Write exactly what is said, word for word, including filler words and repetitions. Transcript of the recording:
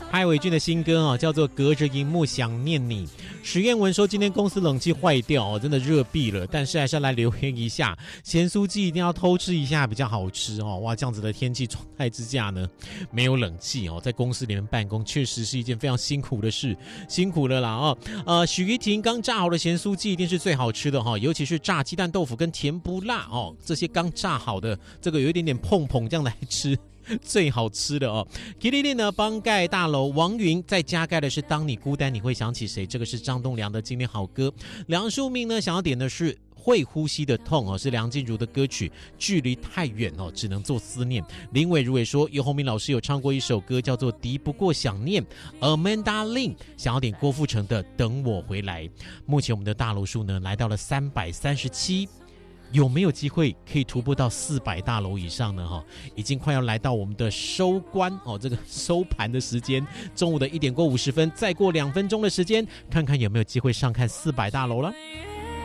派伟俊的新歌啊，叫做《隔着荧幕想念你》。许愿文说今天公司冷气坏掉，真的热毙了，但是还是要来留言一下，咸酥鸡一定要偷吃一下比较好吃哦。哇，这样子的天气状态之下呢，没有冷气哦，在公司里面办公确实是一件非常辛苦的事，辛苦了啦哦。呃，许玉婷刚炸好的咸酥鸡一定是最好吃的哈、哦，尤其是炸鸡蛋豆腐跟甜不辣哦，这些刚炸好的，这个有一点点碰碰这样来吃。最好吃的哦 Kitty 呢帮盖大楼，王云在加盖的是当你孤单你会想起谁，这个是张栋梁的经典好歌。梁淑明呢想要点的是会呼吸的痛哦，是梁静茹的歌曲，距离太远哦，只能做思念。林伟如也说，尤鸿明老师有唱过一首歌叫做《敌不过想念》。Amanda Lin 想要点郭富城的《等我回来》。目前我们的大楼数呢来到了三百三十七。有没有机会可以突破到四百大楼以上呢？哈，已经快要来到我们的收官哦，这个收盘的时间，中午的一点过五十分，再过两分钟的时间，看看有没有机会上看四百大楼了。